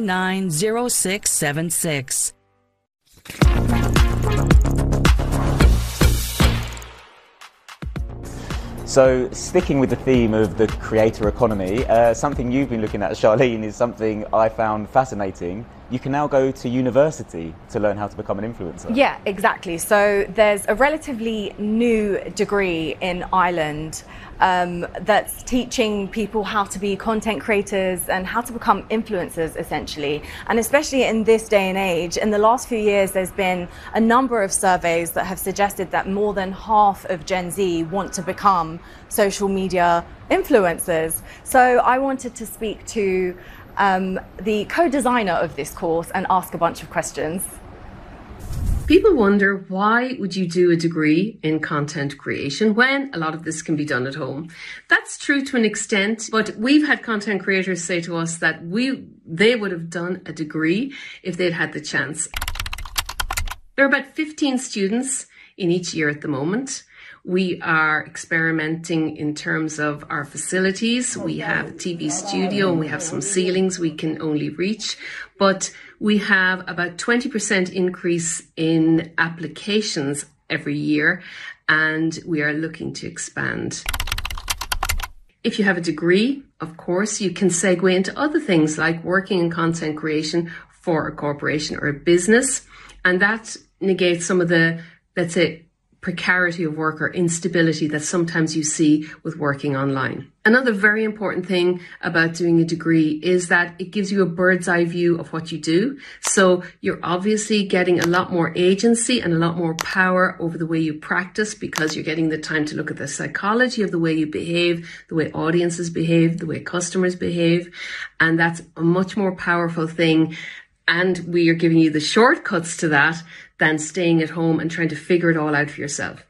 090676. So, sticking with the theme of the creator economy, something you've been looking at, Charlene, is something I found fascinating. You can now go to university to learn how to become an influencer. Yeah, exactly. So there's a relatively new degree in Ireland that's teaching people how to be content creators and how to become influencers, essentially. And especially in this day and age, in the last few years, there's been a number of surveys that have suggested that more than half of Gen Z want to become social media influencers. So I wanted to speak to the co-designer of this course and ask a bunch of questions. People wonder, why would you do a degree in content creation when a lot of this can be done at home? That's true to an extent, but we've had content creators say to us that they would have done a degree if they'd had the chance. There are about 15 students in each year at the moment. We are experimenting in terms of our facilities. We have a TV studio and we have some ceilings we can only reach, but we have about 20% increase in applications every year, and we are looking to expand. If you have a degree, of course, you can segue into other things like working in content creation for a corporation or a business, and that negates some of the, let's say, precarity of work or instability that sometimes you see with working online. Another very important thing about doing a degree is that it gives you a bird's eye view of what you do. So you're obviously getting a lot more agency and a lot more power over the way you practice, because you're getting the time to look at the psychology of the way you behave, the way audiences behave, the way customers behave. And that's a much more powerful thing. And we are giving you the shortcuts to that than staying at home and trying to figure it all out for yourself.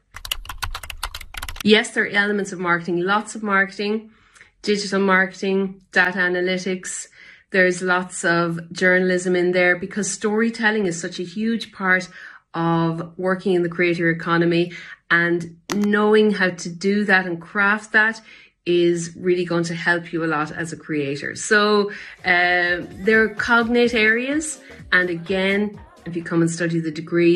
Yes, there are elements of marketing, lots of marketing, digital marketing, data analytics. There's lots of journalism in there, because storytelling is such a huge part of working in the creator economy, and knowing how to do that and craft that is really going to help you a lot as a creator. So there are cognate areas, and again, if you come and study the degree,